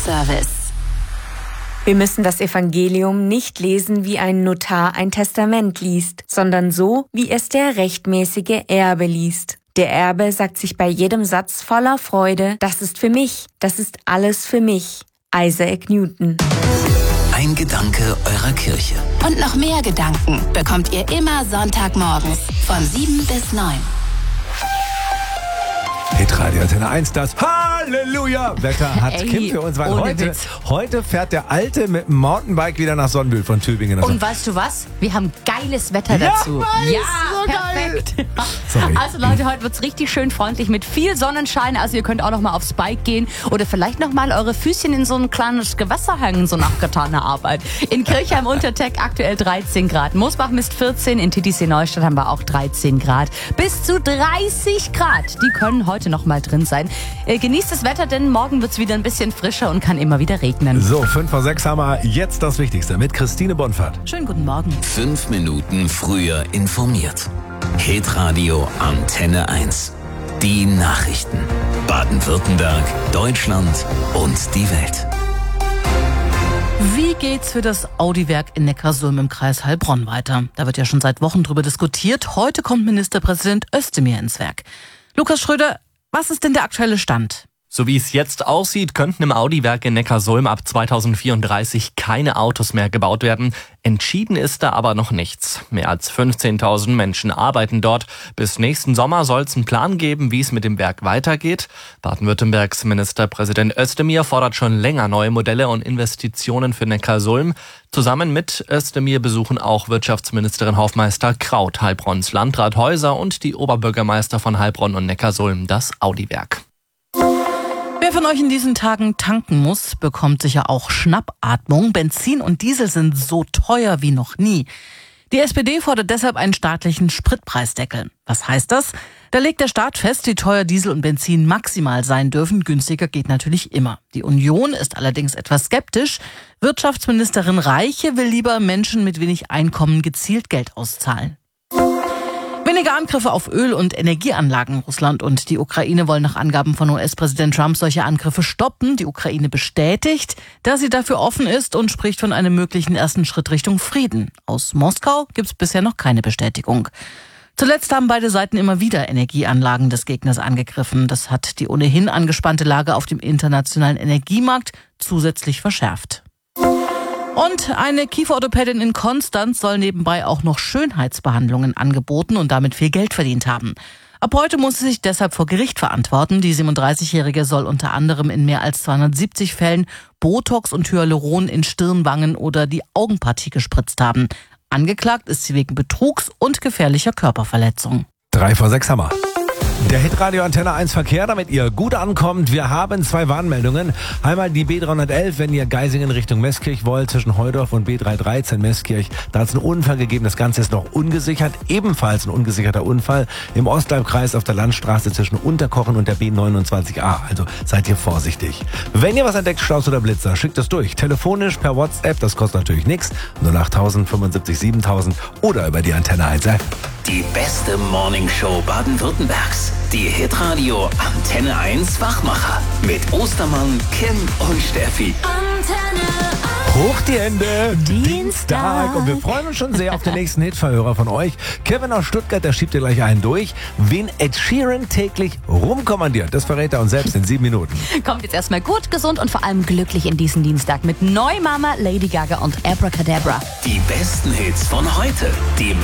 Service. Wir müssen das Evangelium nicht lesen, wie ein Notar ein Testament liest, sondern so, wie es der rechtmäßige Erbe liest. Der Erbe sagt sich bei jedem Satz voller Freude, das ist für mich, das ist alles für mich. Isaac Newton. Ein Gedanke eurer Kirche. Und noch mehr Gedanken bekommt ihr immer Sonntagmorgens von 7 bis 9. Hitradio Antenne 1, das Halleluja-Wetter hat Kim für uns, weil heute fährt der Alte mit dem Mountainbike wieder nach Sonnenbühl von Tübingen. Und weißt du was? Wir haben geiles Wetter dazu. Ja, so perfekt. Sorry. Also Leute, heute wird's richtig schön freundlich mit viel Sonnenschein. Also ihr könnt auch noch mal aufs Bike gehen oder vielleicht noch mal eure Füßchen in so ein kleines Gewässer hängen, so nach getaner Arbeit. In Kirchheim Unterteck aktuell 13 Grad. Mosbach misst 14, in Titisee Neustadt haben wir auch 13 Grad. Bis zu 30 Grad, die können heute noch mal drin sein. Genießt das Wetter, denn morgen wird's wieder ein bisschen frischer und kann immer wieder regnen. So, 5 vor 6 haben wir jetzt das Wichtigste mit Christine Bonfahrt. Schönen guten Morgen. 5 Minuten früher informiert. Hitradio Antenne 1. Die Nachrichten. Baden-Württemberg, Deutschland und die Welt. Wie geht's für das Audi-Werk in Neckarsulm im Kreis Heilbronn weiter? Da wird ja schon seit Wochen drüber diskutiert. Heute kommt Ministerpräsident Özdemir ins Werk. Lukas Schröder, was ist denn der aktuelle Stand? So wie es jetzt aussieht, könnten im Audi-Werk in Neckarsulm ab 2034 keine Autos mehr gebaut werden. Entschieden ist da aber noch nichts. Mehr als 15.000 Menschen arbeiten dort. Bis nächsten Sommer soll es einen Plan geben, wie es mit dem Werk weitergeht. Baden-Württembergs Ministerpräsident Özdemir fordert schon länger neue Modelle und Investitionen für Neckarsulm. Zusammen mit Özdemir besuchen auch Wirtschaftsministerin Hofmeister Kraut, Heilbronns Landrat Häuser und die Oberbürgermeister von Heilbronn und Neckarsulm das Audi-Werk. Wer von euch in diesen Tagen tanken muss, bekommt sicher auch Schnappatmung. Benzin und Diesel sind so teuer wie noch nie. Die SPD fordert deshalb einen staatlichen Spritpreisdeckel. Was heißt das? Da legt der Staat fest, wie teuer Diesel und Benzin maximal sein dürfen. Günstiger geht natürlich immer. Die Union ist allerdings etwas skeptisch. Wirtschaftsministerin Reiche will lieber Menschen mit wenig Einkommen gezielt Geld auszahlen. Weniger Angriffe auf Öl- und Energieanlagen. Russland und die Ukraine wollen nach Angaben von US-Präsident Trump solche Angriffe stoppen. Die Ukraine bestätigt, dass sie dafür offen ist und spricht von einem möglichen ersten Schritt Richtung Frieden. Aus Moskau gibt es bisher noch keine Bestätigung. Zuletzt haben beide Seiten immer wieder Energieanlagen des Gegners angegriffen. Das hat die ohnehin angespannte Lage auf dem internationalen Energiemarkt zusätzlich verschärft. Und eine Kieferorthopädin in Konstanz soll nebenbei auch noch Schönheitsbehandlungen angeboten und damit viel Geld verdient haben. Ab heute muss sie sich deshalb vor Gericht verantworten. Die 37-Jährige soll unter anderem in mehr als 270 Fällen Botox und Hyaluron in Stirn, Wangen oder die Augenpartie gespritzt haben. Angeklagt ist sie wegen Betrugs und gefährlicher Körperverletzung. 3 vor 6 haben wir. Der Hitradio Antenne 1 Verkehr, damit ihr gut ankommt. Wir haben 2 Warnmeldungen. Einmal die B311, wenn ihr Geisingen Richtung Meßkirch wollt, zwischen Heudorf und B313 Meßkirch. Da hat es einen Unfall gegeben, das Ganze ist noch ungesichert. Ebenfalls ein ungesicherter Unfall im Ostleibkreis auf der Landstraße zwischen Unterkochen und der B29a. Also seid ihr vorsichtig. Wenn ihr was entdeckt, Staus oder Blitzer, schickt es durch. Telefonisch, per WhatsApp, das kostet natürlich nichts. 08000 75 7000 oder über die Antenne 1 App. Die beste Morningshow Baden-Württembergs. Die Hitradio Antenne 1 Wachmacher. Mit Ostermann, Kim und Steffi. Hoch die Hände! Dienstag! Und wir freuen uns schon sehr auf den nächsten Hitverhörer von euch. Kevin aus Stuttgart, der schiebt dir gleich einen durch. Wen Ed Sheeran täglich rumkommandiert, das verrät er uns selbst in 7 Minuten. Kommt jetzt erstmal gut, gesund und vor allem glücklich in diesen Dienstag mit Neumama, Lady Gaga und Abracadabra. Die besten Hits von heute. Die